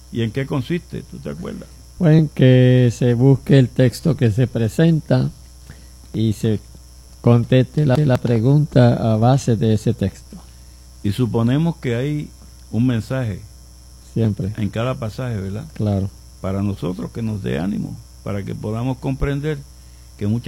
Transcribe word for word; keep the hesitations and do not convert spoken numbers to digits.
¿Y en qué consiste? ¿Tú te acuerdas? Pues en que se busque el texto que se presenta y se conteste la, la pregunta a base de ese texto. Y suponemos que hay un mensaje Siempre. en cada pasaje, ¿verdad? Claro. Para nosotros, que nos dé ánimo, para que podamos comprender que muchas